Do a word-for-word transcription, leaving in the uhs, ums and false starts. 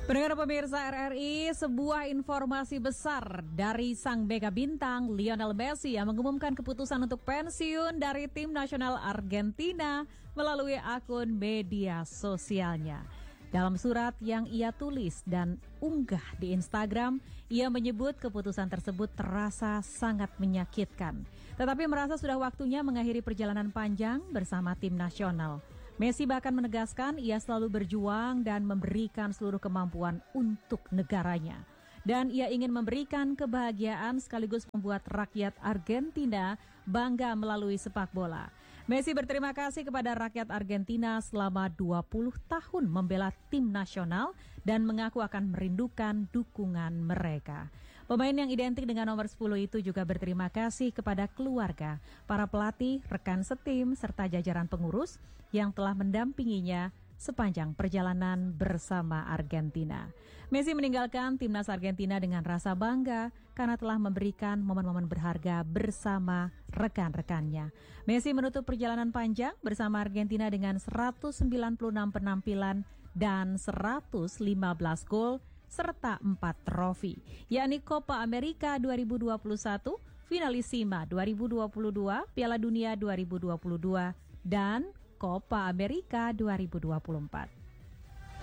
Pendengar pemirsa R R I, sebuah informasi besar dari sang mega bintang Lionel Messi yang mengumumkan keputusan untuk pensiun dari tim nasional Argentina melalui akun media sosialnya. Dalam surat yang ia tulis dan unggah di Instagram, ia menyebut keputusan tersebut terasa sangat menyakitkan, tetapi merasa sudah waktunya mengakhiri perjalanan panjang bersama tim nasional. Messi bahkan menegaskan ia selalu berjuang dan memberikan seluruh kemampuan untuk negaranya. Dan ia ingin memberikan kebahagiaan sekaligus membuat rakyat Argentina bangga melalui sepak bola. Messi berterima kasih kepada rakyat Argentina selama dua puluh tahun membela tim nasional dan mengaku akan merindukan dukungan mereka. Pemain yang identik dengan nomor sepuluh itu juga berterima kasih kepada keluarga, para pelatih, rekan setim, serta jajaran pengurus yang telah mendampinginya sepanjang perjalanan bersama Argentina. Messi meninggalkan timnas Argentina dengan rasa bangga karena telah memberikan momen-momen berharga bersama rekan-rekannya. Messi menutup perjalanan panjang bersama Argentina dengan seratus sembilan puluh enam penampilan dan seratus lima belas gol serta empat trofi, yakni Copa America dua ribu dua puluh satu, Finalissima dua ribu dua puluh dua, Piala Dunia dua ribu dua puluh dua, dan Copa America dua ribu dua puluh empat.